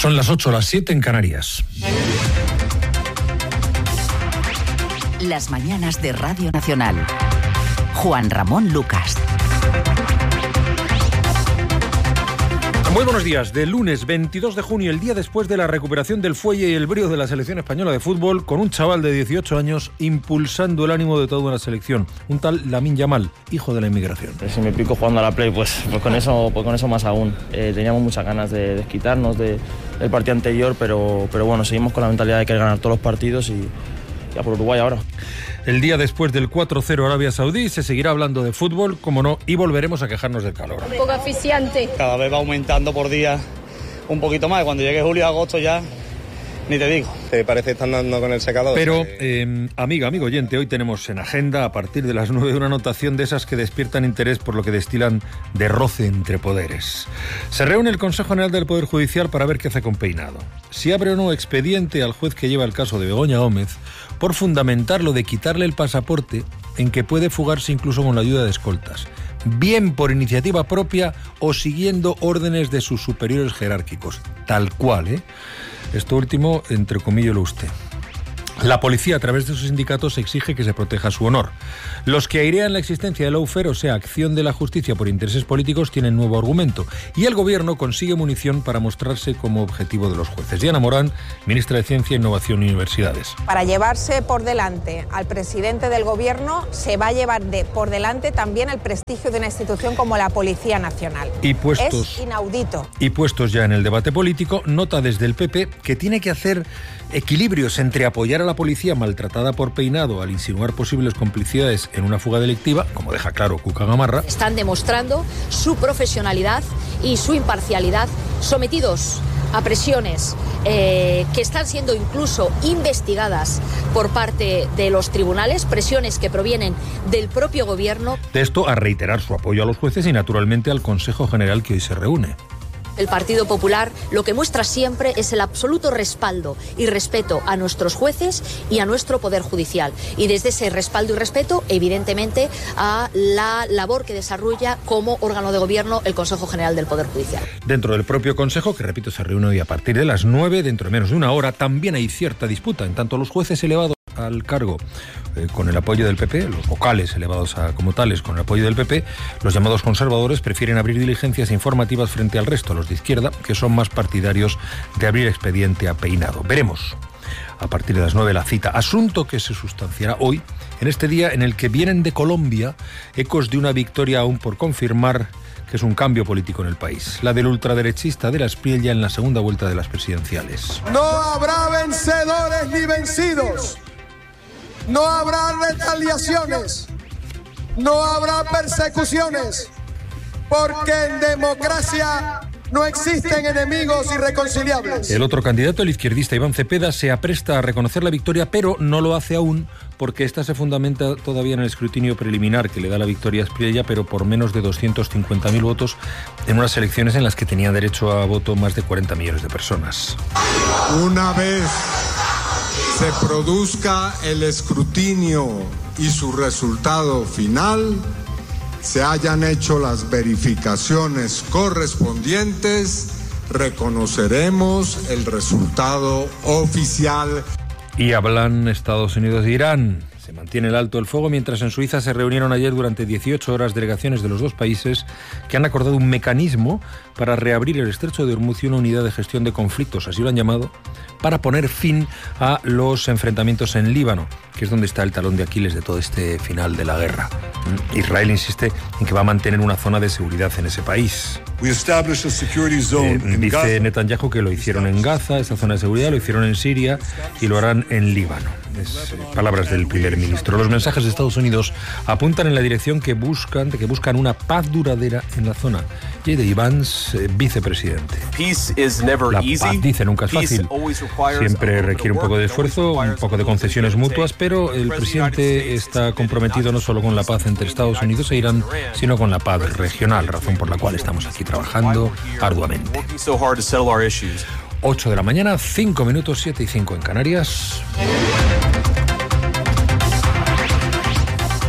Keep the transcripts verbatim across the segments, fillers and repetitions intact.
Son las ocho, las siete en Canarias. Las mañanas de Radio Nacional. Juan Ramón Lucas. Muy buenos días. De lunes veintidós de junio, el día después de la recuperación del fuelle y el brío de la selección española de fútbol, con un chaval de dieciocho años impulsando el ánimo de toda una selección, un tal Lamine Yamal, hijo de la inmigración. Si me pico jugando a la Play, pues, pues, con, eso, pues con eso más aún. Eh, teníamos muchas ganas de desquitarnos de, del partido anterior, pero, pero bueno, seguimos con la mentalidad de querer ganar todos los partidos y ya por Uruguay ahora. El día después del cuatro cero Arabia Saudí se seguirá hablando de fútbol, como no, y volveremos a quejarnos del calor. Un poco aficiante. Cada vez va aumentando por día un poquito más. Cuando llegue julio, agosto ya, ni te digo. ¿Te parece que están dando con el secador? Pero, eh, amiga, amigo oyente, hoy tenemos en agenda, a partir de las nueve, una anotación de esas que despiertan interés por lo que destilan de roce entre poderes. Se reúne el Consejo General del Poder Judicial para ver qué hace con Peinado. Si abre o no expediente al juez que lleva el caso de Begoña Gómez por fundamentarlo de quitarle el pasaporte, en que puede fugarse incluso con la ayuda de escoltas, bien por iniciativa propia o siguiendo órdenes de sus superiores jerárquicos. Tal cual, ¿eh? Esto último, entrecomíllelo usted. La policía, a través de sus sindicatos, exige que se proteja su honor. Los que airean la existencia del lawfare, o sea, acción de la justicia por intereses políticos, tienen nuevo argumento. Y el gobierno consigue munición para mostrarse como objetivo de los jueces. Diana Morán, ministra de Ciencia, Innovación y Universidades. Para llevarse por delante al presidente del gobierno, se va a llevar de, por delante también el prestigio de una institución como la Policía Nacional. Y puestos, es inaudito. Y puestos ya en el debate político, nota desde el P P que tiene que hacer equilibrios entre apoyar a la policía maltratada por Peinado al insinuar posibles complicidades en una fuga delictiva, como deja claro Cuca Gamarra. Están demostrando su profesionalidad y su imparcialidad, sometidos a presiones eh, que están siendo incluso investigadas por parte de los tribunales, presiones que provienen del propio gobierno. De esto a reiterar su apoyo a los jueces y naturalmente al Consejo General que hoy se reúne. El Partido Popular lo que muestra siempre es el absoluto respaldo y respeto a nuestros jueces y a nuestro Poder Judicial. Y desde ese respaldo y respeto, evidentemente, a la labor que desarrolla como órgano de gobierno el Consejo General del Poder Judicial. Dentro del propio Consejo, que repito, se reúne hoy a partir de las nueve, dentro de menos de una hora, también hay cierta disputa. En tanto, los jueces elevados al cargo eh, con el apoyo del P P, los vocales elevados a, como tales con el apoyo del P P, los llamados conservadores prefieren abrir diligencias informativas frente al resto, los de izquierda, que son más partidarios de abrir expediente a Peinado. Veremos a partir de las nueve la cita, asunto que se sustanciará hoy, en este día en el que vienen de Colombia ecos de una victoria aún por confirmar, que es un cambio político en el país, la del ultraderechista de la Espriella en la segunda vuelta de las presidenciales. No habrá vencedores ni vencidos. No habrá retaliaciones, no habrá persecuciones, porque en democracia no existen enemigos irreconciliables. El otro candidato, el izquierdista Iván Cepeda, se apresta a reconocer la victoria, pero no lo hace aún porque esta se fundamenta todavía en el escrutinio preliminar que le da la victoria a Espriella, pero por menos de doscientos cincuenta mil votos en unas elecciones en las que tenían derecho a voto más de cuarenta millones de personas. Una vez se produzca el escrutinio y su resultado final, se hayan hecho las verificaciones correspondientes, reconoceremos el resultado oficial. Y hablan Estados Unidos e Irán. Se mantiene el alto el fuego mientras en Suiza se reunieron ayer durante dieciocho horas delegaciones de los dos países que han acordado un mecanismo para reabrir el estrecho de Hormuz y una unidad de gestión de conflictos, así lo han llamado, para poner fin a los enfrentamientos en Líbano, que es donde está el talón de Aquiles de todo este final de la guerra. Israel insiste en que va a mantener una zona de seguridad en ese país. Eh, dice Netanyahu que lo hicieron en Gaza, esta zona de seguridad, lo hicieron en Siria y lo harán en Líbano. Es, eh, palabras del primer ministro. Los mensajes de Estados Unidos apuntan en la dirección que buscan, de que buscan una paz duradera en la zona. J D Vance, eh, vicepresidente. La paz, dice, nunca es fácil. Siempre requiere un poco de esfuerzo, un poco de concesiones mutuas, pero el presidente está comprometido no solo con la paz entre Estados Unidos e Irán, sino con la paz regional, razón por la cual estamos aquí trabajando arduamente. ocho de la mañana, cinco minutos, siete y cinco en Canarias.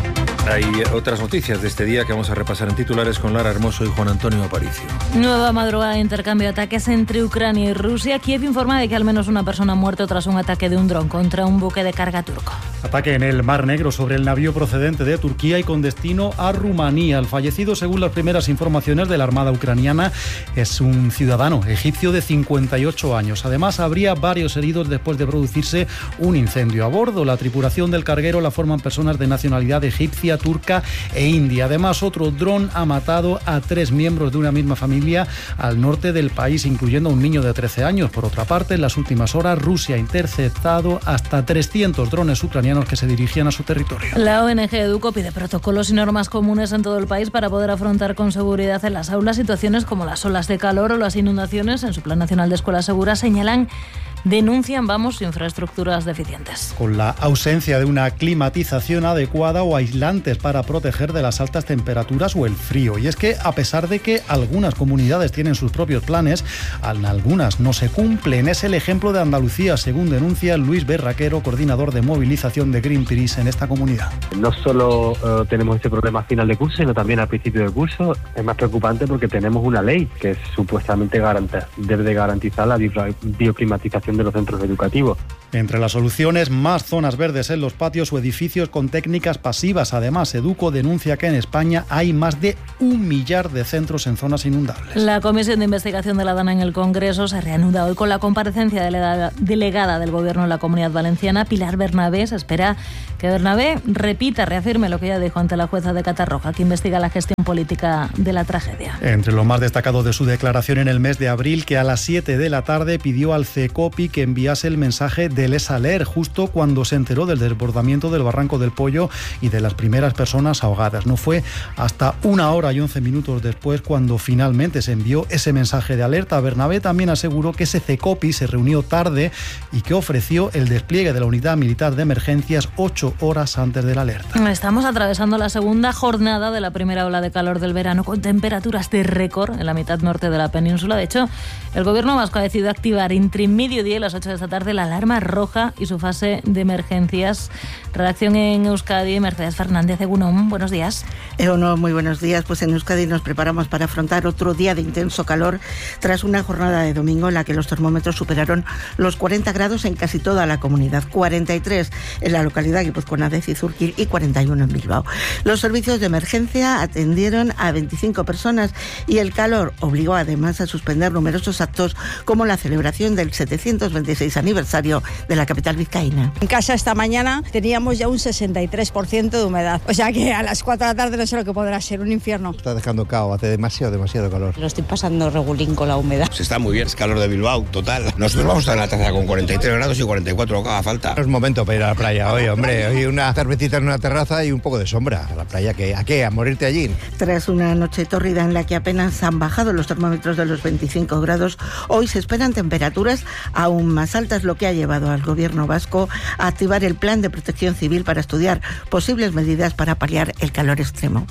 Hay otras noticias de este día que vamos a repasar en titulares con Lara Hermoso y Juan Antonio Aparicio. Nueva madrugada de intercambio de ataques entre Ucrania y Rusia. Kiev informa de que al menos una persona ha muerto tras un ataque de un dron contra un buque de carga turco. Ataque en el Mar Negro sobre el navío procedente de Turquía y con destino a Rumanía. El fallecido, según las primeras informaciones de la Armada ucraniana, es un ciudadano egipcio de cincuenta y ocho años. Además, habría varios heridos después de producirse un incendio a bordo. La tripulación del carguero la forman personas de nacionalidad egipcia, turca e india. Además, otro dron ha matado a tres miembros de una misma familia al norte del país, incluyendo a un niño de trece años. Por otra parte, en las últimas horas, Rusia ha interceptado hasta trescientos drones ucranianos que se dirigían a su territorio. La O N G Educo pide protocolos y normas comunes en todo el país para poder afrontar con seguridad en las aulas situaciones como las olas de calor o las inundaciones. En su Plan Nacional de Escuelas Seguras señalan denuncian, vamos, infraestructuras deficientes. Con la ausencia de una climatización adecuada o aislantes para proteger de las altas temperaturas o el frío. Y es que, a pesar de que algunas comunidades tienen sus propios planes, algunas no se cumplen. Es el ejemplo de Andalucía, según denuncia Luis Berraquero, coordinador de movilización de Greenpeace en esta comunidad. No solo uh, tenemos este problema a final de curso, sino también al principio del curso. Es más preocupante porque tenemos una ley que supuestamente garanta, debe de garantizar la bioclimatización de los centros educativos. Entre las soluciones, más zonas verdes en los patios o edificios con técnicas pasivas. Además, Educo denuncia que en España hay más de un millar de centros en zonas inundables. La Comisión de Investigación de la DANA en el Congreso se reanuda hoy con la comparecencia de la delegada del Gobierno en la Comunidad Valenciana, Pilar Bernabé. Se espera que Bernabé repita, reafirme lo que ya dijo ante la jueza de Catarroja, que investiga la gestión política de la tragedia. Entre lo más destacado de su declaración en el mes de abril, que a las siete de la tarde pidió al CECOPI que enviase el mensaje del ESALER justo cuando se enteró del desbordamiento del Barranco del Pollo y de las primeras personas ahogadas. No fue hasta una hora y once minutos después cuando finalmente se envió ese mensaje de alerta. Bernabé también aseguró que ese CECOPI se reunió tarde y que ofreció el despliegue de la unidad militar de emergencias ocho horas antes de la alerta. Estamos atravesando la segunda jornada de la primera ola de calor del verano con temperaturas de récord en la mitad norte de la península. De hecho, el Gobierno vasco ha decidido activar entre mediodía y las ocho de esta tarde la alarma roja y su fase de emergencias. Redacción en Euskadi, Mercedes Fernández, Egunon, buenos días. Egunon, muy buenos días. Pues en Euskadi nos preparamos para afrontar otro día de intenso calor tras una jornada de domingo en la que los termómetros superaron los cuarenta grados en casi toda la comunidad, cuarenta y tres en la localidad guipuzcoana de Cizurkil y cuarenta y uno en Bilbao. Los servicios de emergencia atendieron a veinticinco personas y el calor obligó además a suspender numerosos actos como la celebración del setecientos veintiséis aniversario de la capital vizcaína. En casa esta mañana teníamos ya un sesenta y tres por ciento de humedad, o sea que a las cuatro de la tarde no sé lo que podrá ser, un infierno. Está dejando cao, hace demasiado, demasiado calor. Lo estoy pasando regulín con la humedad. Se está muy bien, es calor de Bilbao, total. Nosotros vamos a estar en la terraza con cuarenta y tres grados y cuarenta y cuatro lo que haga falta. No es momento para ir a la playa hoy, hombre. Hoy una cervecita en una terraza y un poco de sombra. ¿A la playa qué? ¿A qué? ¿A morirte allí? Tras una noche tórrida en la que apenas han bajado los termómetros de los veinticinco grados, hoy se esperan temperaturas aún más altas, lo que ha llevado al Gobierno vasco a activar el Plan de Protección Civil para estudiar posibles medidas para paliar el calor extremo.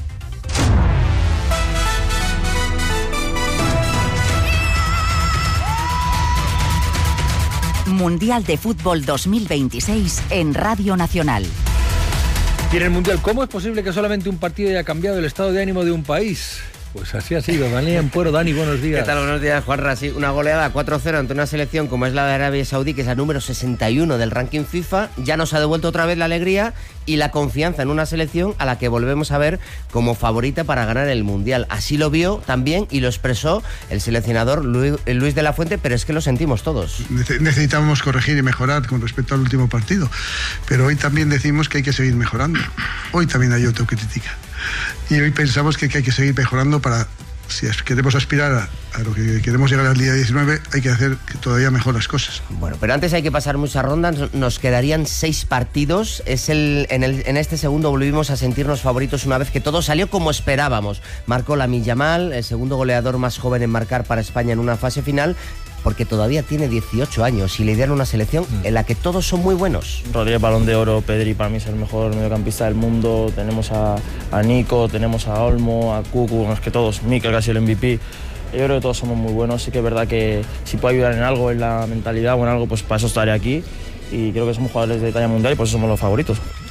Mundial de Fútbol dos mil veintiséis en Radio Nacional. Y en el Mundial, ¿cómo es posible que solamente un partido haya cambiado el estado de ánimo de un país? Pues así ha sido. Dani Ampuero. Dani, buenos días. ¿Qué tal? Buenos días, Juanra. Sí, una goleada cuatro cero ante una selección como es la de Arabia Saudí, que es la número sesenta y uno del ranking FIFA, ya nos ha devuelto otra vez la alegría y la confianza en una selección a la que volvemos a ver como favorita para ganar el Mundial. Así lo vio también y lo expresó el seleccionador Luis, Luis de la Fuente, pero es que lo sentimos todos. Necesitamos corregir y mejorar con respecto al último partido, pero hoy también decimos que hay que seguir mejorando. Hoy también hay autocrítica. Y hoy pensamos que hay que seguir mejorando para, si queremos aspirar a, a lo que queremos llegar al día diecinueve, hay que hacer todavía mejor las cosas. Bueno, pero antes hay que pasar muchas rondas, nos quedarían seis partidos. Es el, en, el, en este segundo volvimos a sentirnos favoritos una vez que todo salió como esperábamos. Marcó Lamine Yamal, el segundo goleador más joven en marcar para España en una fase final, porque todavía tiene dieciocho años y lideran una selección en la que todos son muy buenos. Rodríguez, Balón de Oro, Pedri para mí es el mejor mediocampista del mundo, tenemos a, a Nico, tenemos a Olmo, a Cucu, es que todos, Mikel casi el M V P. Yo creo que todos somos muy buenos, sí que es verdad que si puedo ayudar en algo, en la mentalidad o en algo, pues para eso estaré aquí. Y creo que somos jugadores de talla mundial y por eso somos los favoritos.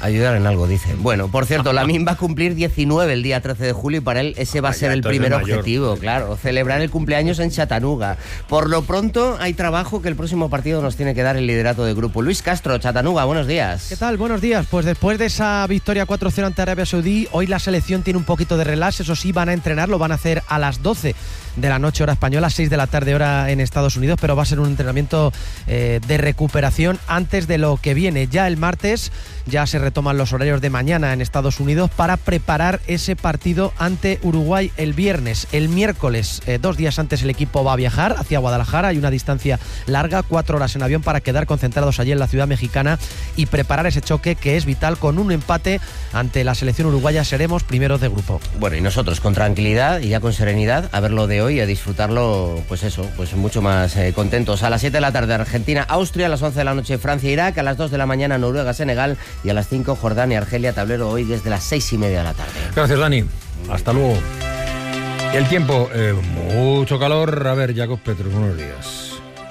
ayudar en algo, dice. Bueno, por cierto, Lamine va a cumplir diecinueve el día trece de julio y para él ese va a ser el primer objetivo, claro, celebrar el cumpleaños en Chattanooga. Por lo pronto hay trabajo que el próximo partido nos tiene que dar el liderato de grupo. Luis Castro, Chattanooga, buenos días. ¿Qué tal? Buenos días. Pues después de esa victoria cuatro cero ante Arabia Saudí, hoy la selección tiene un poquito de relax, eso sí, van a entrenar, lo van a hacer a las doce de la noche hora española, seis de la tarde hora en Estados Unidos, pero va a ser un entrenamiento eh, de recuperación antes de lo que viene. Ya el martes ya se retoman los horarios de mañana en Estados Unidos para preparar ese partido ante Uruguay el viernes. El miércoles, eh, dos días antes, el equipo va a viajar hacia Guadalajara, hay una distancia larga, cuatro horas en avión, para quedar concentrados allí en la ciudad mexicana y preparar ese choque que es vital. Con un empate ante la selección uruguaya seremos primeros de grupo. Bueno, y nosotros con tranquilidad y ya con serenidad a verlo de hoy, a disfrutarlo, pues eso, pues mucho más eh, contentos. A las siete de la tarde Argentina, Austria, a las once de la noche Francia, Irak, a las dos de la mañana Noruega, Senegal y a las cinco Jordania, Argelia, tablero hoy desde las seis y media de la tarde. Gracias, Dani. Hasta luego. El tiempo, eh, mucho calor. A ver, Jacob Petro, buenos días.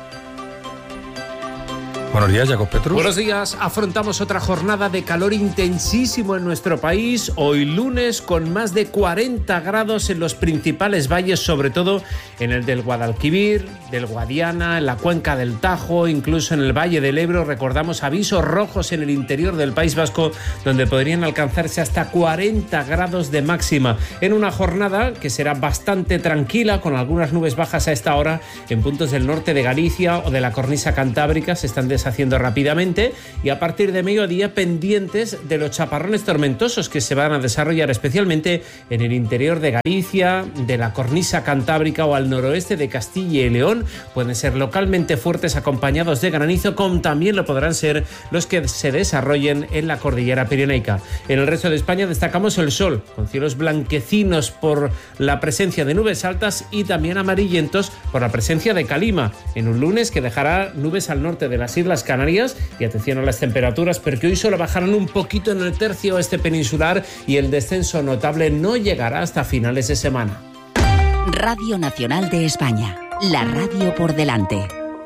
Buenos días, Jacob Petru. Buenos días. Afrontamos otra jornada de calor intensísimo en nuestro país. Hoy lunes con más de cuarenta grados en los principales valles, sobre todo en el del Guadalquivir, del Guadiana, en la cuenca del Tajo, incluso en el Valle del Ebro. Recordamos avisos rojos en el interior del País Vasco, donde podrían alcanzarse hasta cuarenta grados de máxima. En una jornada que será bastante tranquila, con algunas nubes bajas a esta hora en puntos del norte de Galicia o de la cornisa cantábrica. Se están haciendo rápidamente y a partir de mediodía pendientes de los chaparrones tormentosos que se van a desarrollar especialmente en el interior de Galicia, de la cornisa cantábrica o al noroeste de Castilla y León. Pueden ser localmente fuertes acompañados de granizo, como también lo podrán ser los que se desarrollen en la cordillera pirenaica. En el resto de España destacamos el sol, con cielos blanquecinos por la presencia de nubes altas y también amarillentos por la presencia de calima, en un lunes que dejará nubes al norte de las Islas Canarias. Y atención a las temperaturas, porque hoy solo bajarán un poquito en el tercio oeste peninsular y el descenso notable no llegará hasta finales de semana. Radio Nacional de España, la radio por delante.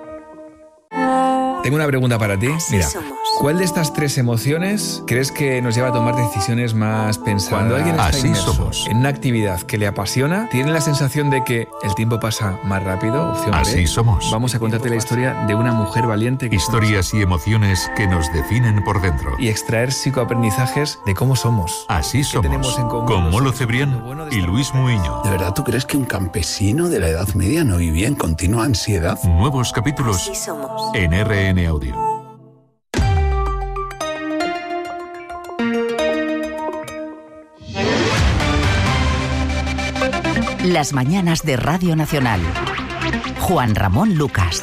Tengo una pregunta para ti. Mira, ¿cuál de estas tres emociones crees que nos lleva a tomar decisiones más pensadas? Cuando alguien está Así inmerso somos. en una actividad que le apasiona, tiene la sensación de que el tiempo pasa más rápido. Opción Así B. somos. Vamos a contarte la historia de una mujer valiente. Que Historias y emociones que nos definen por dentro. Y extraer psicoaprendizajes de cómo somos. Así somos. Con Molo Cebrián y Luis Muiño. ¿De verdad tú crees que un campesino de la Edad Media no vivía en continua ansiedad? Nuevos capítulos en R N Audio. Las mañanas de Radio Nacional. Juan Ramón Lucas.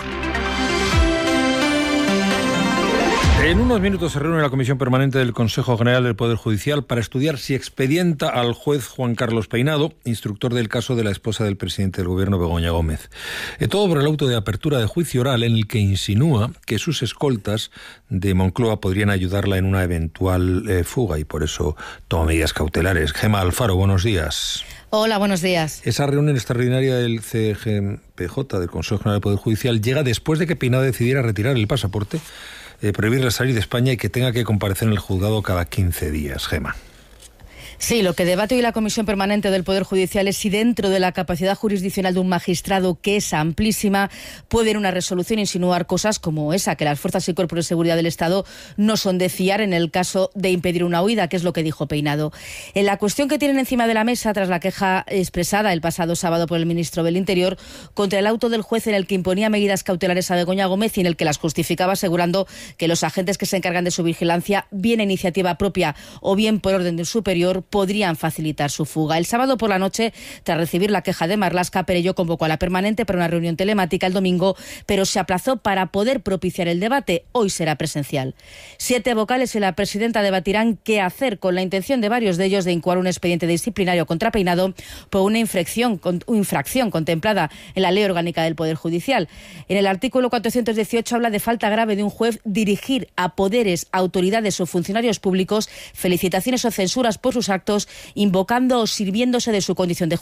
En unos minutos se reúne la Comisión Permanente del Consejo General del Poder Judicial para estudiar si expedienta al juez Juan Carlos Peinado, instructor del caso de la esposa del presidente del Gobierno, Begoña Gómez. Eh, todo por el auto de apertura de juicio oral en el que insinúa que sus escoltas de Moncloa podrían ayudarla en una eventual eh, fuga y por eso toma medidas cautelares. Gema Alfaro, buenos días. Hola, buenos días. Esa reunión extraordinaria del C G P J, del Consejo General del Poder Judicial, llega después de que Peinado decidiera retirar el pasaporte, Eh, prohibirle salir de España y que tenga que comparecer en el juzgado cada quince días. Gema. Sí, lo que debate hoy la Comisión Permanente del Poder Judicial es si dentro de la capacidad jurisdiccional de un magistrado, que es amplísima, puede en una resolución insinuar cosas como esa, que las fuerzas y cuerpos de seguridad del Estado no son de fiar en el caso de impedir una huida, que es lo que dijo Peinado. En la cuestión que tienen encima de la mesa, tras la queja expresada el pasado sábado por el ministro del Interior contra el auto del juez en el que imponía medidas cautelares a Begoña Gómez y en el que las justificaba asegurando que los agentes que se encargan de su vigilancia, bien a iniciativa propia o bien por orden del superior, podrían facilitar su fuga. El sábado por la noche, tras recibir la queja de Marlaska, Perelló convocó a la permanente para una reunión telemática el domingo, pero se aplazó para poder propiciar el debate. Hoy será presencial. Siete vocales y la presidenta debatirán qué hacer, con la intención de varios de ellos de incoar un expediente disciplinario contra Peinado por una infracción, una infracción contemplada en la Ley Orgánica del Poder Judicial. En el artículo cuatrocientos dieciocho habla de falta grave de un juez dirigir a poderes, autoridades o funcionarios públicos felicitaciones o censuras por sus actos, invocando o sirviéndose de su condición de juez.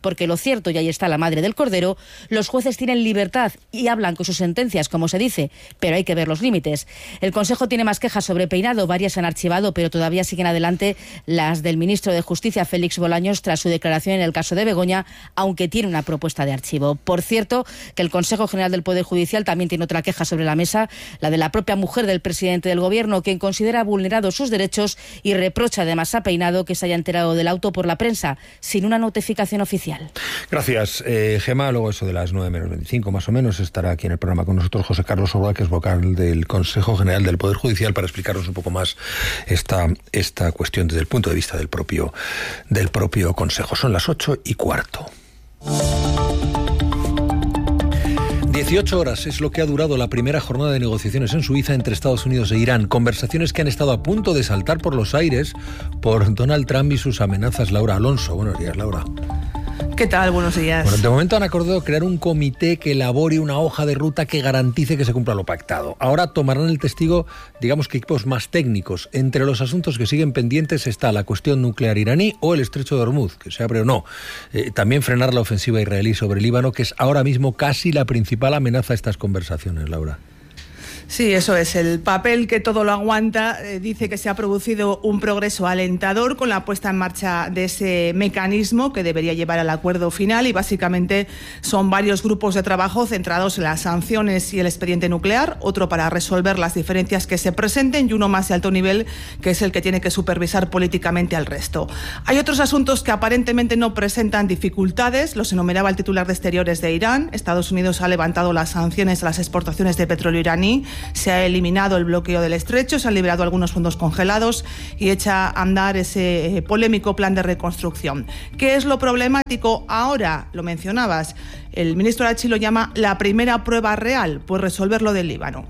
porque lo cierto, y ahí está la madre del cordero, los jueces tienen libertad y hablan con sus sentencias, como se dice, pero hay que ver los límites. El Consejo tiene más quejas sobre Peinado, varias se han archivado, pero todavía siguen adelante las del ministro de Justicia, Félix Bolaños, tras su declaración en el caso de Begoña, aunque tiene una propuesta de archivo. Por cierto, que el Consejo General del Poder Judicial también tiene otra queja sobre la mesa, la de la propia mujer del presidente del Gobierno, quien considera vulnerados sus derechos y reprocha además a Peinado que se haya enterado del auto por la prensa, sin una notificación oficial. Gracias, eh, Gemma. Luego eso de las nueve menos veinticinco más o menos estará aquí en el programa con nosotros José Carlos Orba, que es vocal del Consejo General del Poder Judicial, para explicarnos un poco más esta, esta cuestión desde el punto de vista del propio, del propio Consejo. Son las ocho y cuarto. dieciocho horas es lo que ha durado la primera jornada de negociaciones en Suiza entre Estados Unidos e Irán. Conversaciones que han estado a punto de saltar por los aires por Donald Trump y sus amenazas. Laura Alonso. Buenos días, Laura. ¿Qué tal? Buenos días. Bueno, de momento han acordado crear un comité que elabore una hoja de ruta que garantice que se cumpla lo pactado. Ahora tomarán el testigo, digamos que equipos más técnicos. Entre los asuntos que siguen pendientes está la cuestión nuclear iraní o el estrecho de Hormuz, que se abre o no. Eh, también frenar la ofensiva israelí sobre el Líbano, que es ahora mismo casi la principal amenaza a estas conversaciones, Laura. Sí, eso es. El papel que todo lo aguanta eh, dice que se ha producido un progreso alentador con la puesta en marcha de ese mecanismo que debería llevar al acuerdo final, y básicamente son varios grupos de trabajo centrados en las sanciones y el expediente nuclear, otro para resolver las diferencias que se presenten y uno más de alto nivel, que es el que tiene que supervisar políticamente al resto. Hay otros asuntos que aparentemente no presentan dificultades, los enumeraba el titular de Exteriores de Irán. Estados Unidos ha levantado las sanciones a las exportaciones de petróleo iraní, se ha eliminado el bloqueo del estrecho, se han liberado algunos fondos congelados y echa a andar ese polémico plan de reconstrucción. ¿Qué es lo problemático ahora? Lo mencionabas. El ministro Arachi lo llama la primera prueba real, pues resolver lo del Líbano.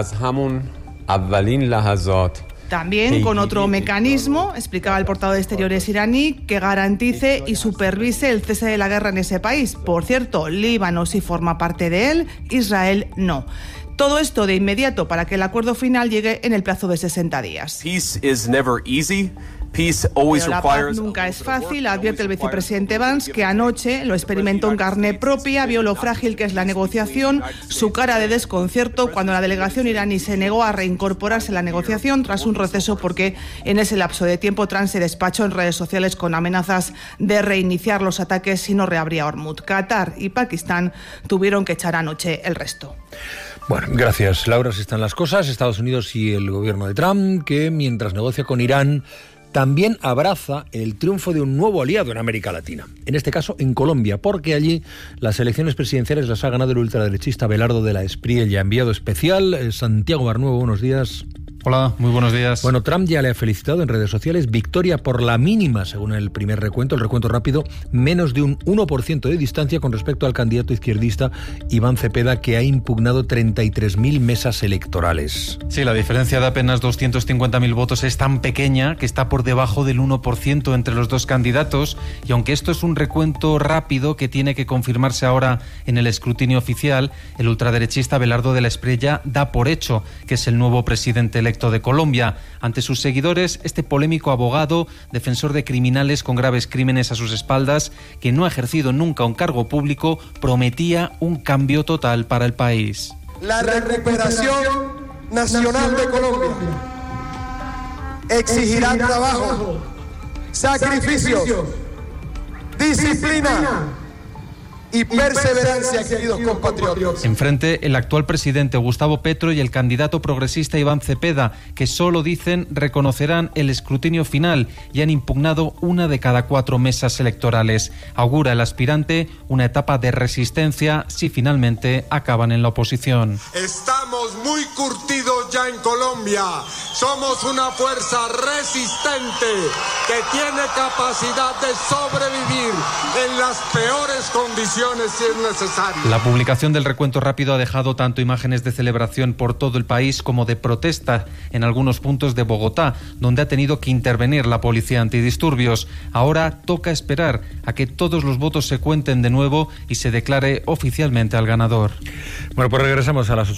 También con otro mecanismo, explicaba el portavoz de Exteriores iraní, que garantice y supervise el cese de la guerra en ese país. Por cierto, Líbano sí forma parte de él, Israel no. Todo esto de inmediato para que el acuerdo final llegue en el plazo de sesenta días. Peace is never easy. Peace always Pero la paz requires nunca es fácil, advierte el vicepresidente Vance, que anoche lo experimentó en carne propia, vio lo frágil que es la negociación, su cara de desconcierto cuando la delegación iraní se negó a reincorporarse a la negociación tras un receso, porque en ese lapso de tiempo Trump se despachó en redes sociales con amenazas de reiniciar los ataques si no reabría Hormuz. Qatar y Pakistán tuvieron que echar anoche el resto. Bueno, gracias, Laura. Así están las cosas. Estados Unidos y el gobierno de Trump, que mientras negocia con Irán, también abraza el triunfo de un nuevo aliado en América Latina. En este caso, en Colombia, porque allí las elecciones presidenciales las ha ganado el ultraderechista Abelardo de la Espriella. Enviado especial, eh, Santiago Barnuevo, buenos días. Hola, muy buenos días. Bueno, Trump ya le ha felicitado en redes sociales. Victoria por la mínima, según el primer recuento, el recuento rápido, menos de un uno por ciento de distancia con respecto al candidato izquierdista Iván Cepeda, que ha impugnado treinta y tres mil mesas electorales. Sí, la diferencia de apenas doscientos cincuenta mil votos es tan pequeña que está por debajo del uno por ciento entre los dos candidatos, y aunque esto es un recuento rápido que tiene que confirmarse ahora en el escrutinio oficial, el ultraderechista Abelardo de la Espriella da por hecho que es el nuevo presidente electo de Colombia. Ante sus seguidores, este polémico abogado, defensor de criminales con graves crímenes a sus espaldas, que no ha ejercido nunca un cargo público, prometía un cambio total para el país. La recuperación nacional de Colombia exigirá trabajo, sacrificio, disciplina y perseverancia, queridos compatriotas. Enfrente, el actual presidente Gustavo Petro y el candidato progresista Iván Cepeda, que solo dicen reconocerán el escrutinio final y han impugnado una de cada cuatro mesas electorales. Augura el aspirante una etapa de resistencia si finalmente acaban en la oposición. Estamos muy curtidos ya en Colombia. Somos una fuerza resistente que tiene capacidad de sobrevivir en las peores condiciones. Si es necesario. La publicación del recuento rápido ha dejado tanto imágenes de celebración por todo el país como de protesta en algunos puntos de Bogotá, donde ha tenido que intervenir la policía antidisturbios. Ahora toca esperar a que todos los votos se cuenten de nuevo y se declare oficialmente al ganador. Bueno, pues regresamos a las ocho y diecinueve.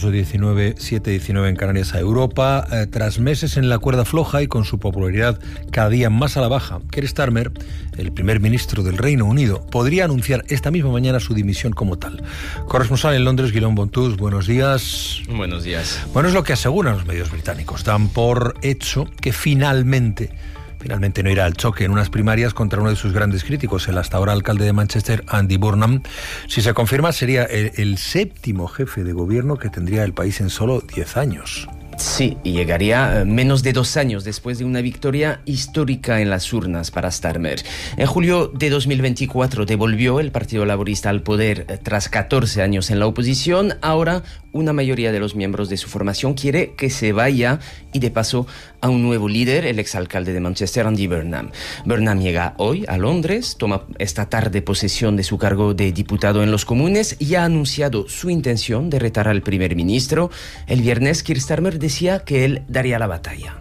diecinueve, siete diecinueve en Canarias a Europa. Eh, tras meses en la cuerda floja y con su popularidad cada día más a la baja, Keir Starmer, el primer ministro del Reino Unido, podría anunciar esta misma mañana su dimisión como tal. Corresponsal en Londres, Guillaume Bontus, buenos días. Buenos días. Bueno, es lo que aseguran los medios británicos. Dan por hecho que finalmente... Finalmente no irá al choque en unas primarias contra uno de sus grandes críticos, el hasta ahora alcalde de Manchester, Andy Burnham. Si se confirma, sería el, el séptimo jefe de gobierno que tendría el país en solo diez años. Sí, y llegaría menos de dos años después de una victoria histórica en las urnas para Starmer. En julio de dos mil veinticuatro devolvió el Partido Laborista al poder tras catorce años en la oposición. Ahora una mayoría de los miembros de su formación quiere que se vaya y de paso a un nuevo líder, el exalcalde de Manchester, Andy Burnham. Burnham llega hoy a Londres, toma esta tarde posesión de su cargo de diputado en los Comunes y ha anunciado su intención de retar al primer ministro. El viernes, Keir Starmer decía que él daría la batalla.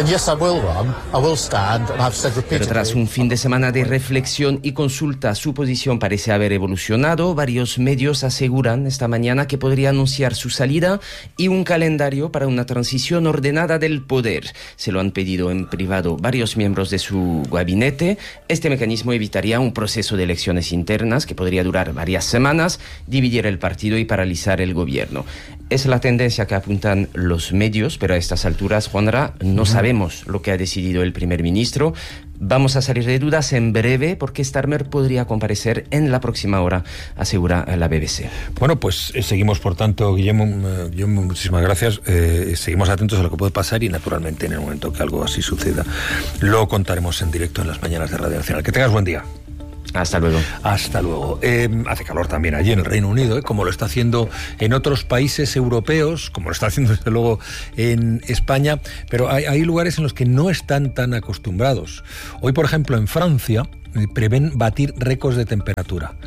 Pero tras un fin de semana de reflexión y consulta, su posición parece haber evolucionado. Varios medios aseguran esta mañana que podría anunciar su salida y un calendario para una transición ordenada del poder. Se lo han pedido en privado varios miembros de su gabinete. Este mecanismo evitaría un proceso de elecciones internas que podría durar varias semanas, dividir el partido y paralizar el gobierno. Es la tendencia que apuntan los medios, pero a estas alturas, Juanra, no sabemos lo que ha decidido el primer ministro. Vamos a salir de dudas en breve porque Starmer podría comparecer en la próxima hora, asegura la B B C. Bueno, pues eh, seguimos, por tanto, Guillermo, eh, Guillermo muchísimas gracias. Eh, seguimos atentos a lo que puede pasar y, naturalmente, en el momento que algo así suceda, lo contaremos en directo en las mañanas de Radio Nacional. Que tengas buen día. Hasta luego. Hasta luego. Eh, hace calor también allí en el Reino Unido, ¿eh? Como lo está haciendo en otros países europeos, como lo está haciendo desde luego en España, pero hay, hay lugares en los que no están tan acostumbrados. Hoy, por ejemplo, en Francia eh, prevén batir récords de temperatura.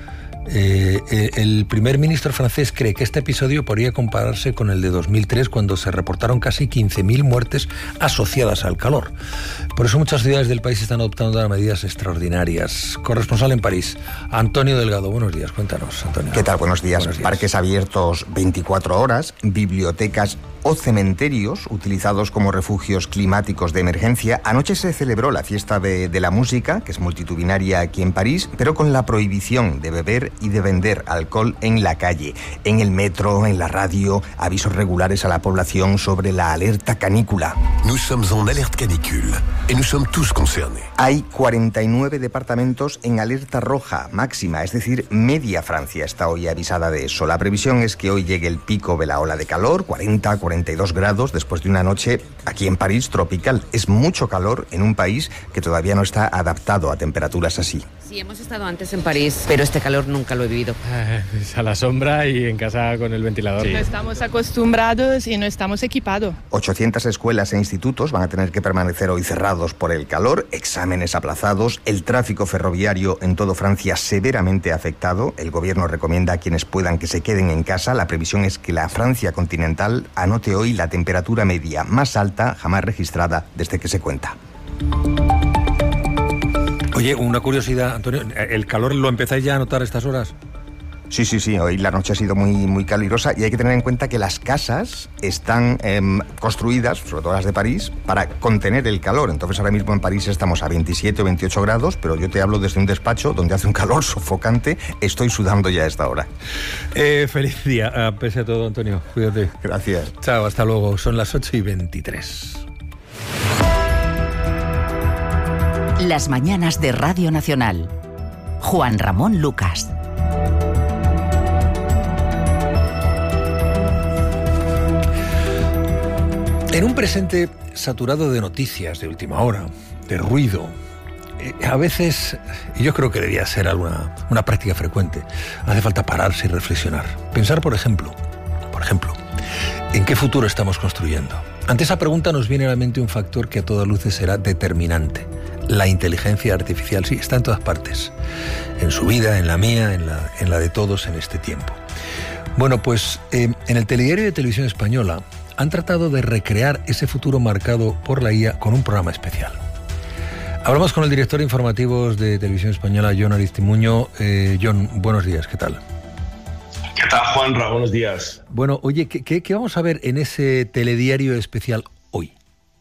Eh, eh, el primer ministro francés cree que este episodio podría compararse con el de dos mil tres, cuando se reportaron casi quince mil muertes asociadas al calor. Por eso muchas ciudades del país están adoptando medidas extraordinarias. Corresponsal en París, Antonio Delgado. Buenos días, cuéntanos, Antonio. ¿Qué tal? Buenos días. Buenos días. Parques abiertos veinticuatro horas, bibliotecas o cementerios utilizados como refugios climáticos de emergencia. Anoche se celebró la fiesta de, de la música, que es multitudinaria aquí en París, pero con la prohibición de beber y de vender alcohol en la calle, en el metro, en la radio, avisos regulares a la población sobre la alerta canícula. Nous sommes en alerte canicule et nous sommes tous concernés. Hay cuarenta y nueve departamentos en alerta roja máxima, es decir, media Francia está hoy avisada de eso. La previsión es que hoy llegue el pico de la ola de calor, cuarenta, cuarenta y dos grados, después de una noche aquí en París tropical. Es mucho calor en un país que todavía no está adaptado a temperaturas así. Sí, hemos estado antes en París, pero este calor nunca lo he vivido. Eh, a la sombra y en casa con el ventilador. Sí. No estamos acostumbrados y no estamos equipados. ochocientas escuelas e institutos van a tener que permanecer hoy cerrados por el calor, exámenes aplazados, el tráfico ferroviario en todo Francia severamente afectado. El gobierno recomienda a quienes puedan que se queden en casa. La previsión es que la Francia continental anote hoy la temperatura media más alta jamás registrada desde que se cuenta. Oye, una curiosidad, Antonio, ¿el calor lo empezáis ya a notar a estas horas? Sí, sí, sí, hoy la noche ha sido muy, muy calurosa y hay que tener en cuenta que las casas están eh, construidas, sobre todo las de París, para contener el calor. Entonces ahora mismo en París estamos a veintisiete o veintiocho grados, pero yo te hablo desde un despacho donde hace un calor sofocante. Estoy sudando ya a esta hora. Eh, feliz día, a pese a todo, Antonio. Cuídate. Gracias. Chao, hasta luego. Son las ocho y veintitrés. Las mañanas de Radio Nacional. Juan Ramón Lucas. En un presente saturado de noticias de última hora, de ruido, eh, a veces, y yo creo que debía ser alguna, una práctica frecuente, hace falta pararse y reflexionar. Pensar, por ejemplo, por ejemplo, ¿en qué futuro estamos construyendo? Ante esa pregunta nos viene a la mente un factor que a todas luces será determinante. La inteligencia artificial, sí, está en todas partes. En su vida, en la mía, en la, en la de todos en este tiempo. Bueno, pues eh, en el Telediario de Televisión Española han tratado de recrear ese futuro marcado por la I A con un programa especial. Hablamos con el director de informativos de Televisión Española, Jon Aristimuño. Eh, Jon, buenos días, ¿qué tal? tal, Juanra? Buenos días. Bueno, oye, ¿qué, qué, qué vamos a ver en ese telediario especial hoy?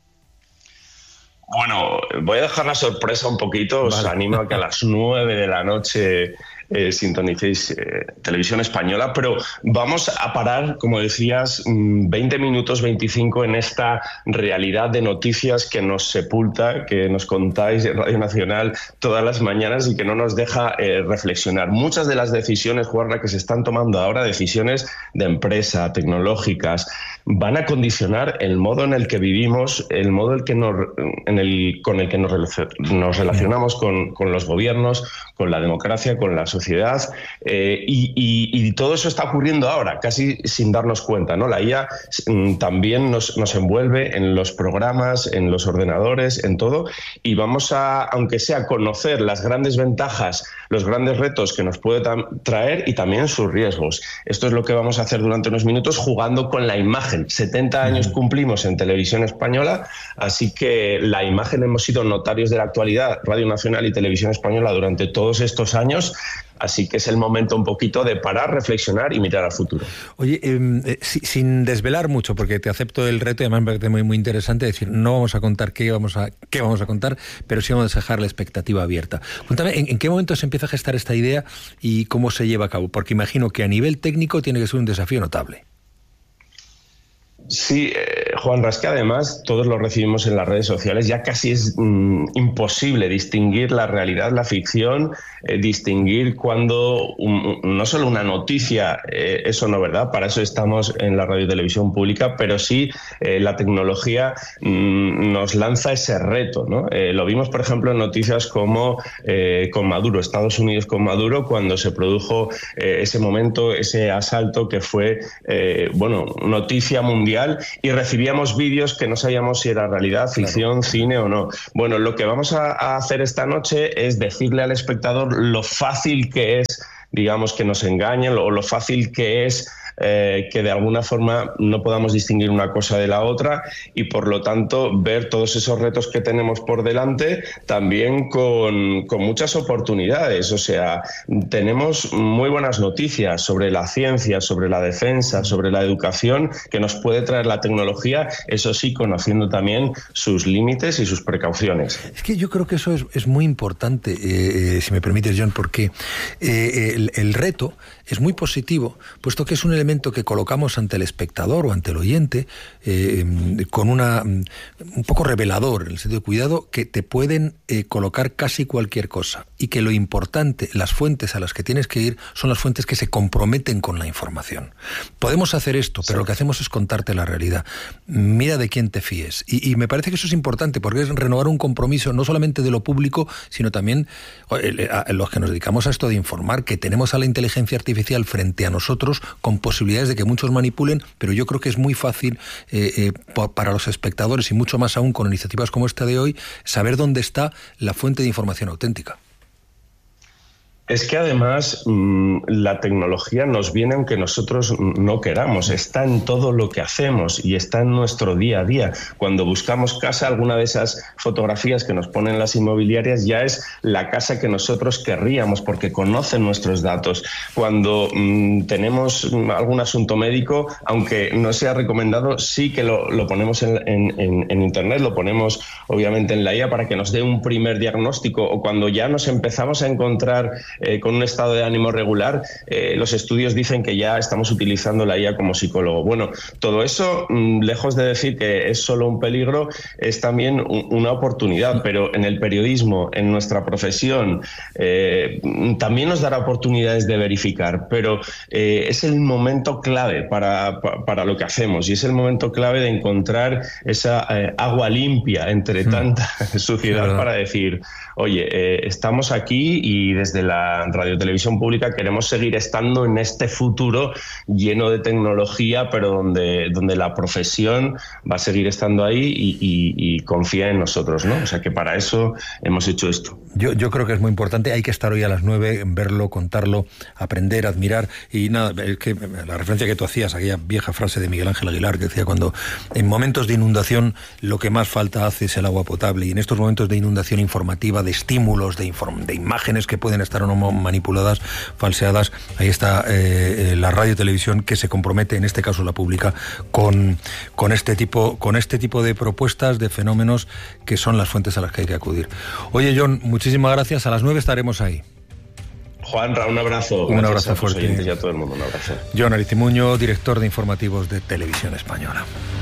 Bueno, voy a dejar la sorpresa un poquito. Os vale. animo a que a las nueve de la noche eh, sintonicéis eh, Televisión Española, pero vamos a parar, como decías, veinte minutos, veinticinco en esta realidad de noticias que nos sepulta, que nos contáis en Radio Nacional todas las mañanas y que no nos deja eh, reflexionar. Muchas de las decisiones, Juanra, que se están tomando ahora, decisiones de empresa, tecnológicas, van a condicionar el modo en el que vivimos, el modo en el que nos, en el, con el que nos, nos relacionamos con, con los gobiernos, con la democracia, con la sociedad, eh, y, y, y todo eso está ocurriendo ahora, casi sin darnos cuenta, ¿no? La I A también nos, nos envuelve en los programas, en los ordenadores, en todo, y vamos a, aunque sea, conocer las grandes ventajas, los grandes retos que nos puede traer y también sus riesgos. Esto es lo que vamos a hacer durante unos minutos, jugando con la imagen. setenta años cumplimos en Televisión Española, así que la imagen hemos sido notarios de la actualidad, Radio Nacional y Televisión Española, durante todos estos años. Así que es el momento un poquito de parar, reflexionar y mirar al futuro. Oye, eh, sin desvelar mucho, porque te acepto el reto y además me parece muy, muy interesante decir, no vamos a contar qué vamos a, qué vamos a contar, pero sí vamos a dejar la expectativa abierta. Cuéntame, ¿en, en qué momento se empieza a gestar esta idea y cómo se lleva a cabo? Porque imagino que a nivel técnico tiene que ser un desafío notable. Sí, eh, Juan, es que además todos lo recibimos en las redes sociales, ya casi es mm, imposible distinguir la realidad, la ficción, eh, distinguir cuando un, no solo una noticia, eh, eso no, ¿verdad? Para eso estamos en la radio y televisión pública, pero sí eh, la tecnología mm, nos lanza ese reto, ¿no? Eh, lo vimos, por ejemplo, en noticias como eh, con Maduro, Estados Unidos con Maduro, cuando se produjo eh, ese momento, ese asalto que fue, eh, bueno, noticia mundial, y recibíamos vídeos que no sabíamos si era realidad, ficción, claro, cine o no. Bueno, lo que vamos a, a hacer esta noche es decirle al espectador lo fácil que es, digamos, que nos engañen, o lo fácil que es Eh, que de alguna forma no podamos distinguir una cosa de la otra y por lo tanto ver todos esos retos que tenemos por delante también con, con muchas oportunidades. O sea, tenemos muy buenas noticias sobre la ciencia, sobre la defensa, sobre la educación que nos puede traer la tecnología, eso sí, conociendo también sus límites y sus precauciones. Es que yo creo que eso es, es muy importante, eh, eh, si me permites, John, porque eh, el, el reto es muy positivo, puesto que es un elemento que colocamos ante el espectador o ante el oyente eh, con una un poco revelador, en el sentido de cuidado, que te pueden eh, colocar casi cualquier cosa y que lo importante, las fuentes a las que tienes que ir son las fuentes que se comprometen con la información. Podemos hacer esto, pero sí, lo que hacemos es contarte la realidad. Mira de quién te fíes. Y, y me parece que eso es importante porque es renovar un compromiso no solamente de lo público, sino también a los que nos dedicamos a esto de informar, que tenemos a la inteligencia artificial frente a nosotros con posibilidades de que muchos manipulen, pero yo creo que es muy fácil eh, eh, para los espectadores y mucho más aún con iniciativas como esta de hoy, saber dónde está la fuente de información auténtica. Es que además mmm, la tecnología nos viene aunque nosotros no queramos, está en todo lo que hacemos y está en nuestro día a día. Cuando buscamos casa, alguna de esas fotografías que nos ponen las inmobiliarias ya es la casa que nosotros querríamos porque conocen nuestros datos. Cuando mmm, tenemos algún asunto médico, aunque no sea recomendado, sí que lo, lo ponemos en, en, en, en internet, lo ponemos obviamente en la I A para que nos dé un primer diagnóstico, o cuando ya nos empezamos a encontrar Eh, con un estado de ánimo regular, eh, los estudios dicen que ya estamos utilizando la I A como psicólogo. Bueno, todo eso, mmm, lejos de decir que es solo un peligro, es también un, una oportunidad, pero en el periodismo, en nuestra profesión, eh, también nos dará oportunidades de verificar, pero eh, es el momento clave para, para, para lo que hacemos y es el momento clave de encontrar esa eh, agua limpia entre tanta suciedad, sí, para decir, oye, eh, estamos aquí y desde la radio televisión pública queremos seguir estando en este futuro lleno de tecnología, pero donde, donde la profesión va a seguir estando ahí y, y, y confía en nosotros, ¿no? O sea que para eso hemos hecho esto. Yo, yo creo que es muy importante, hay que estar hoy a las nueve, verlo, contarlo, aprender, admirar, y nada, es que la referencia que tú hacías, aquella vieja frase de Miguel Ángel Aguilar que decía, cuando en momentos de inundación lo que más falta hace es el agua potable, y en estos momentos de inundación informativa, de estímulos, de, inform- de imágenes que pueden estar o no manipuladas, falseadas. Ahí está eh, la radio y televisión que se compromete, en este caso la pública, con, con, este tipo, con este tipo de propuestas, de fenómenos que son las fuentes a las que hay que acudir. Oye, John, muchísimas gracias. A las nueve estaremos ahí. Juanra, un abrazo. Un abrazo fuerte. Y a todo el mundo, un abrazo. John Aristimuño, director de informativos de Televisión Española.